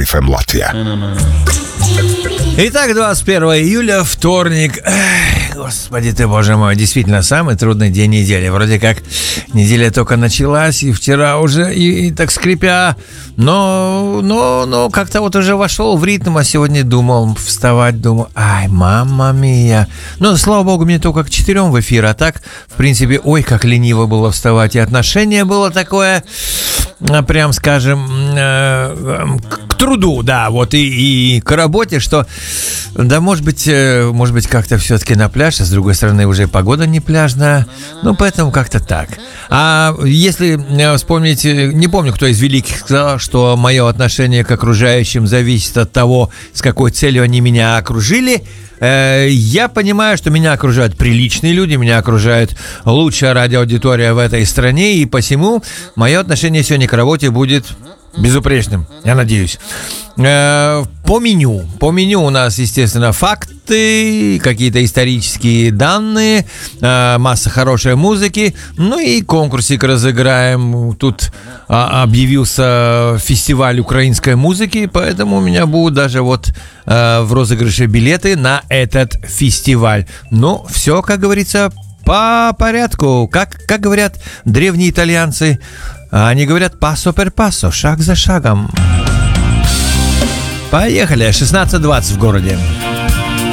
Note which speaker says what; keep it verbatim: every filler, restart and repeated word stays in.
Speaker 1: эф эм Латвия.
Speaker 2: Итак, двадцать первого июля, вторник. Эх, господи ты, боже мой, действительно самый трудный день недели. Вроде как неделя только началась, и вчера уже, и, и так скрипя, но, но, но как-то вот уже вошел в ритм, а сегодня думал вставать, думал, ай, мамма мия. Ну, слава богу, мне только к четырем в эфир, а так, в принципе, ой, как лениво было вставать, и отношение было такое, прям скажем, к труду, да, вот, и, и к работе, что, да, может быть, может быть, как-то все-таки на пляж, а с другой стороны, уже погода не пляжная, ну, поэтому как-то так. А если вспомнить, не помню, кто из великих сказал, что мое отношение к окружающим зависит от того, с какой целью они меня окружили. Я понимаю, что меня окружают приличные люди, меня окружает лучшая радиоаудитория в этой стране, и посему мое отношение сегодня к работе будет безупречным, я надеюсь. По меню. По меню у нас, естественно, факты, какие-то исторические данные, масса хорошей музыки, ну и конкурсик разыграем. Тут объявился фестиваль украинской музыки, поэтому у меня будут даже вот в розыгрыше билеты на этот фестиваль. Ну, все, как говорится, по порядку. Как, как говорят древние итальянцы, они говорят «пассо пер пассо», шаг за шагом. Поехали, шестнадцать двадцать в городе.